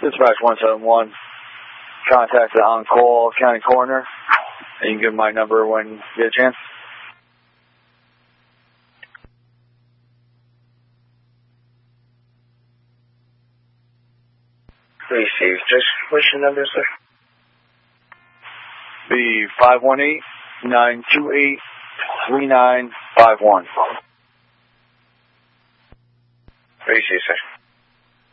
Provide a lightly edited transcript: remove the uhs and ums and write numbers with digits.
Dispatch 171. Contact the on-call county coroner. And you can give my number when you get a chance. Receive. Just what's your number, sir? The 518-928-3951. Receive, sir.